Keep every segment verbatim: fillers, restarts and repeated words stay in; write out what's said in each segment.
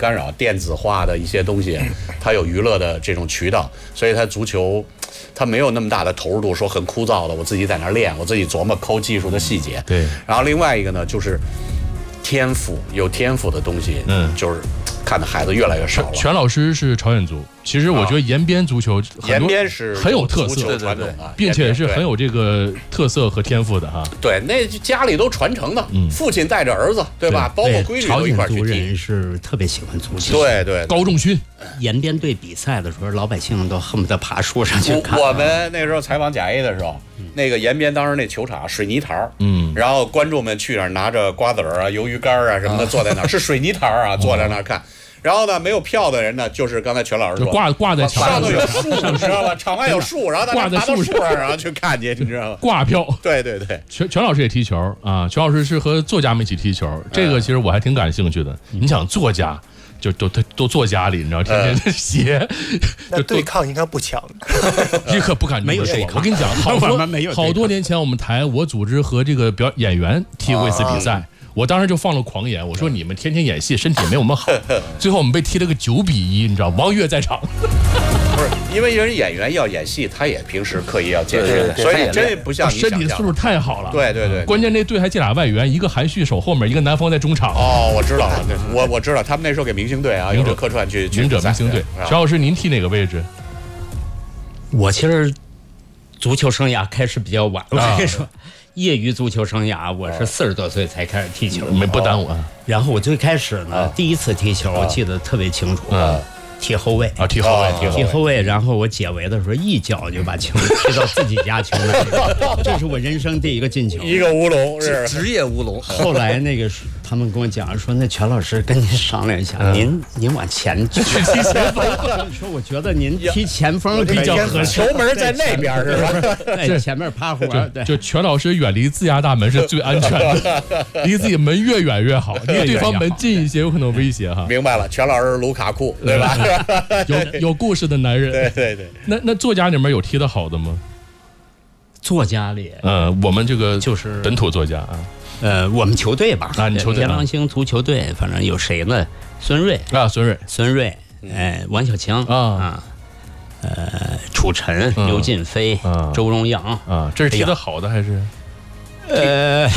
干扰，电子化的一些东西，它有娱乐的这种渠道，所以它足球它没有那么大的投入度，说很枯燥的，我自己在那练，我自己琢磨抠技术的细节。 对。 然后另外一个呢，就是天赋，有天赋的东西，嗯，就是看的孩子越来越少了。 全老师是朝鲜族，其实我觉得延边足球延边是很有特色， 传统啊， 并且是很有这个特色和天赋的哈。 对，那家里都传承的，父亲带着儿子，对吧？包括闺女都一块去踢。 朝鲜族人是特别喜欢足球， 对对。 高仲勋， 延边队比赛的时候，老百姓都恨不得爬树上去看。 我们那时候采访甲 A 的时候，那个延边当时那球场水泥台，嗯，然后观众们去那儿拿着瓜子儿啊、鱿鱼干啊什么的，坐在那儿，是水泥台啊，坐在那儿看。然后呢，没有票的人呢，就是刚才全老师说， 挂挂在墙上头有树，你知道吧？场外有树，然后大家爬到树上，然后去看去，你知道吗？ 挂票。 对对对， 全全老师也踢球啊，全老师是和作家们一起踢球，这个其实我还挺感兴趣的。你想作家。就都都都坐家里，你知道，天天写， 那对抗应该不强， 你可不敢这么说。我跟你讲，好多好多年前我们台我组织和这个表演员踢过一次比赛，我当时就放了狂言，我说你们天天演戏，身体没我们好。最后我们被踢了个九比一，你知道，王悦在场。 不是，因为人演员要演戏，他也平时刻意要健身，所以真不像你身体素质太好了。 对对对， 关键那队还进俩外援，一个韩旭守后面，一个南方在中场。 哦，我知道了，我我知道，他们那时候给明星队啊，有者客串去明者明星队。全老师，您踢哪个位置？ 我其实足球生涯开始比较晚，我跟你说。业余足球生涯，我是四十多岁才开始踢球， 没不耽误啊。 然后我最开始呢，第一次踢球，我记得特别清楚，踢后卫啊，踢后卫， 踢后卫。然后我解围的时候，一脚就把球踢到自己家球门里，这是我人生第一个进球， 一个乌龙，是职业乌龙。 后来那个他们跟我讲说，那全老师跟您商量一下，您您往前去踢前锋。说我觉得您踢前锋比较合适， 球门在那边是吧？ 在前面趴活。 就全老师远离自家大门是最安全的，离自己门越远越好，离对方门近一些有可能威胁哈。 明白了，全老师卢卡库对吧？ 有有故事的男人。 对对对。 那那作家里面有踢得好的吗？ 作家里， 呃，我们这个就是本土作家啊。 呃，我们球队吧， 啊，你球队， 天狼星足球队，反正有谁呢？孙瑞啊，孙瑞， 孙瑞，哎，王小强啊啊，呃，楚晨、刘进飞、周荣阳啊，这是踢得好的还是？ 呃，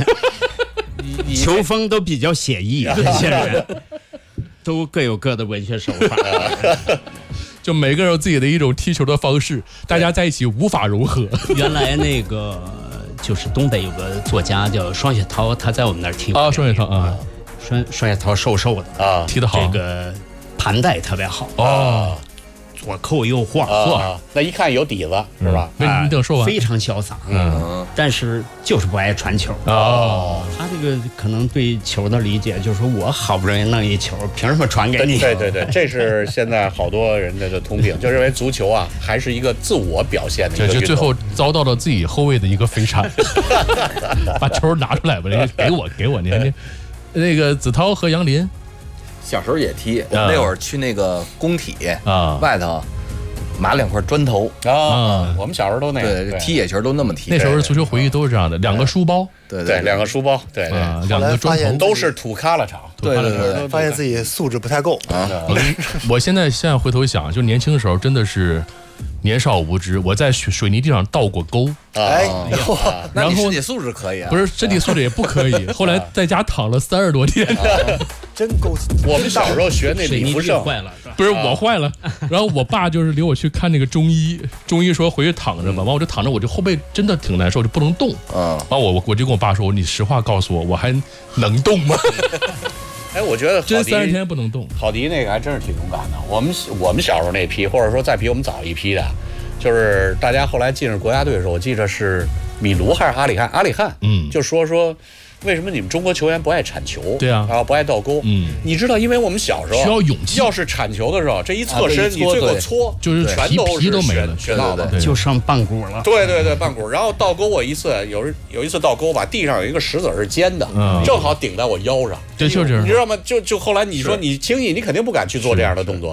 球风都比较写意，这些人都各有各的文学手法。 就每个人有自己的一种踢球的方式，大家在一起无法融合。 原来那个就是东北有个作家叫双雪涛，他在我们那儿踢过啊，双雪涛啊， 双双雪涛瘦瘦的啊， 踢得好， 这个盘带特别好哦， 左扣右晃， 啊，那一看有底子是吧？ 那你等说完， 非常潇洒，嗯，但是就是不爱传球哦。 他这个可能对球的理解就是说我好不容易弄一球，凭什么传给你？ 对对对，这是现在好多人的通病，就认为足球啊还是一个自我表现的一个运动， 就最后遭到了自己后卫的一个飞铲，把球拿出来吧，给我给我，你看你那个子韬和杨林。 小时候也踢，我们那会儿去那个工体啊外头码两块砖头啊，我们小时候都那个，对，踢野球都那么踢。 那时候的足球回忆都是这样的，两个书包， 对对，两个书包，对对， 两个砖头都是土旮旯场， 对对对， 发现自己素质不太够啊。 我现在现在回头想，就年轻的时候真的是年少无知，我在水泥地上倒过沟。 哎， 然后身体素质可以啊？ 不是，身体素质也不可以。后来在家躺了三十多天， 真够。 我们小时候学那李福胜坏了， 不是我坏了。然后我爸就是领我去看那个中医，中医说回去躺着吧。完我就躺着，我这后背真的挺难受，就不能动。嗯，完我我就跟我爸说，你实话告诉我，我还能动吗？ 哎，我觉得真三十天不能动。 郝迪那个还真是挺勇敢的。我们我们小时候那批，或者说再比我们早一批的。就是大家后来进入国家队的时候，我记着是米卢还是阿里汉？阿里汉，嗯，就说说为什么你们中国球员不爱铲球？ 对啊， 然后不爱倒钩。嗯，你知道，因为我们小时候需要勇气， 要是铲球的时候，这一侧身，你最后搓， 就是全都皮都没了， 学到的， 就剩半股了。 对对对，半股。然后倒钩，我一次有有一次倒钩吧，地上有一个石子是尖的，正好顶在我腰上。 对，就是你知道吗？就就后来你说你轻易，你肯定不敢去做这样的动作。